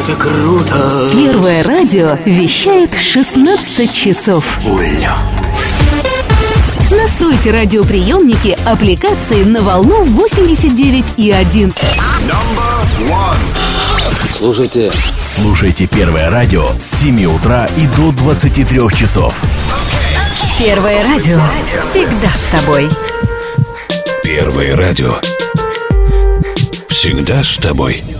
это круто! Первое радио вещает 16 часов. Больно. Настройте радиоприемники аппликации на волну 89,1. Слушайте Первое радио с 7 утра и до 23 часов. Первое радио всегда с тобой. Первое радио всегда с тобой.